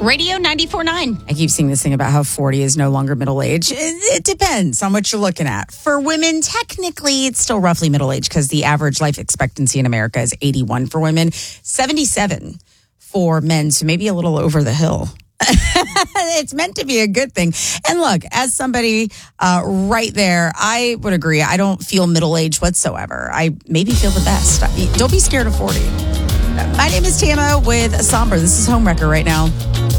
Radio 94.9. I keep seeing this thing about how 40 is no longer middle age. It depends on what you're looking at. For women, technically, it's still roughly middle age because the average life expectancy in America is 81 for women, 77 for men, so maybe a little over the hill. It's meant to be a good thing. And look, as somebody right there, I would agree. I don't feel middle age whatsoever. I maybe feel the best. Don't be scared of 40. My name is Tama with Somber. This is Homewrecker right now.